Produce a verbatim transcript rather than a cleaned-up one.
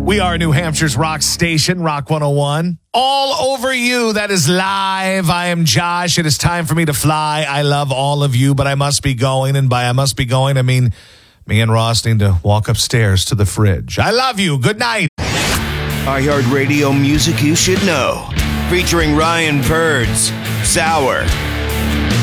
We are New Hampshire's rock station, Rock one oh one. All over you, that is live. I am Josh. It is time for me to fly. I love all of you, but I must be going. And by I must be going, I mean me and Ross need to walk upstairs to the fridge. I love you. Good night. iHeartRadio music you should know. Featuring Ryan Purds, Sour,